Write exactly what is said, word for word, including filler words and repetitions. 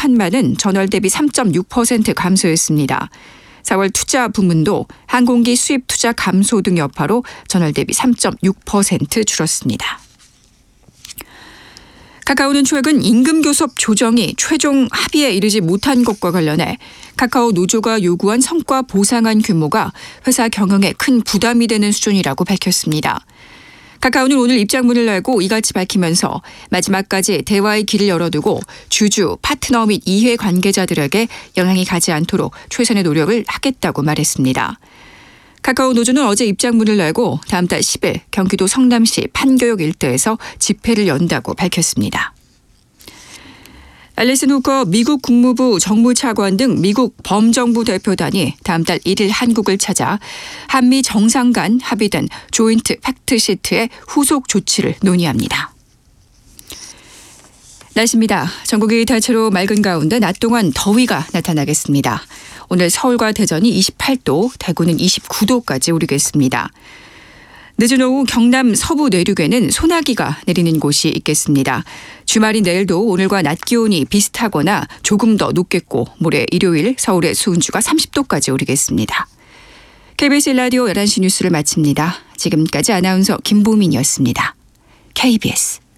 판매는 전월 대비 삼 점 육 퍼센트 감소했습니다. 사월 투자 부문도 항공기 수입 투자 감소 등 여파로 전월 대비 삼 점 육 퍼센트 줄었습니다. 카카오는 최근 임금 교섭 조정이 최종 합의에 이르지 못한 것과 관련해 카카오 노조가 요구한 성과 보상안 규모가 회사 경영에 큰 부담이 되는 수준이라고 밝혔습니다. 카카오는 오늘 입장문을 내고 이같이 밝히면서 마지막까지 대화의 길을 열어두고 주주, 파트너 및 이해 관계자들에게 영향이 가지 않도록 최선의 노력을 하겠다고 말했습니다. 카카오 노조는 어제 입장문을 내고 다음 달 십 일 경기도 성남시 판교역 일대에서 집회를 연다고 밝혔습니다. 앨리슨 후커 미국 국무부 정무차관 등 미국 범정부 대표단이 다음 달 일 일 한국을 찾아 한미 정상 간 합의된 조인트 팩트시트의 후속 조치를 논의합니다. 날씨입니다. 전국이 대체로 맑은 가운데 낮 동안 더위가 나타나겠습니다. 오늘 서울과 대전이 이십팔 도, 대구는 이십구 도까지 오르겠습니다. 늦은 오후 경남 서부 내륙에는 소나기가 내리는 곳이 있겠습니다. 주말인 내일도 오늘과 낮 기온이 비슷하거나 조금 더 높겠고 모레 일요일 서울의 수은주가 삼십 도까지 오르겠습니다. 케이비에스 라디오 열한 시 뉴스를 마칩니다. 지금까지 아나운서 김보민이었습니다. 케이비에스